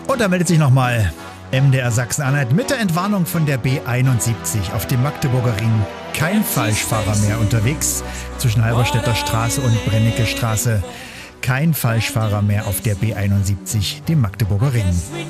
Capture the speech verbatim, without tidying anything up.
Und da meldet sich nochmal M D R Sachsen-Anhalt mit der Entwarnung von der B einundsiebzig auf dem Magdeburger Ring. Kein Falschfahrer mehr unterwegs zwischen Halberstädter Straße und Brennecke Straße. Kein Falschfahrer mehr auf der B einundsiebzig, dem Magdeburger Ring.